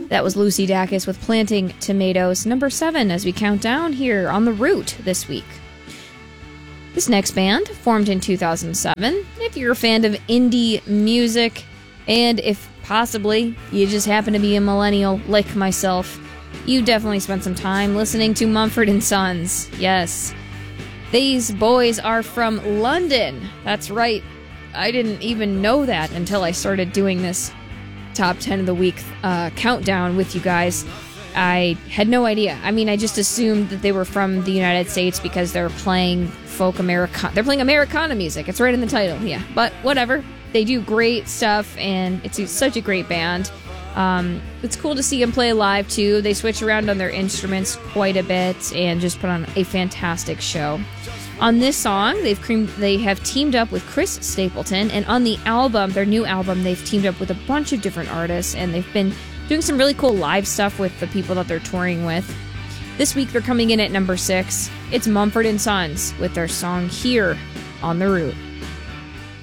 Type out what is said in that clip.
That was Lucy Dacus with Planting Tomatoes, number 7, as we count down here on The Root this week. This next band, formed in 2007, if you're a fan of indie music, and if possibly you just happen to be a millennial like myself, you definitely spent some time listening to Mumford & Sons. Yes, these boys are from London. That's right. I didn't even know that until I started doing this top 10 of the week countdown with you guys. I had no idea. I mean, I just assumed that they were from the United States because they're playing they're playing Americana music. It's right in the title, yeah. But whatever. They do great stuff, and it's such a great band. It's cool to see them play live, too. They switch around on their instruments quite a bit and just put on a fantastic show. On this song, they have teamed up with Chris Stapleton, and on the album, their new album, they've teamed up with a bunch of different artists, and they've been doing some really cool live stuff with the people that they're touring with. This week, they're coming in at number 6. It's Mumford & Sons with their song Here on The Root.